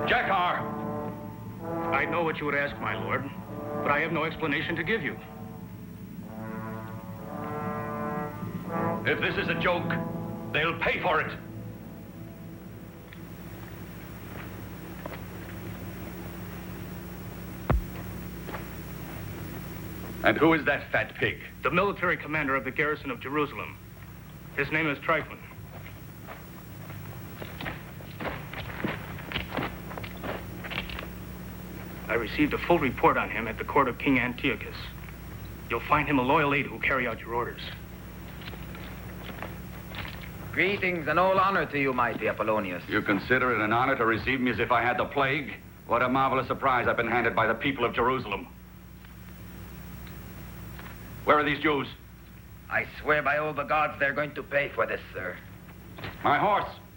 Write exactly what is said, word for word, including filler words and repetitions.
Jackar! I know what you would ask, my lord, but I have no explanation to give you. If this is a joke, they'll pay for it. And who is that fat pig? The military commander of the garrison of Jerusalem. His name is Tryphon. I received a full report on him at the court of King Antiochus. You'll find him a loyal aide who will carry out your orders. Greetings and all honor to you, mighty Apollonius. You consider it an honor to receive me as if I had the plague? What a marvelous surprise I've been handed by the people of Jerusalem. Where are these Jews? I swear by all the gods they're going to pay for this, sir. My horse!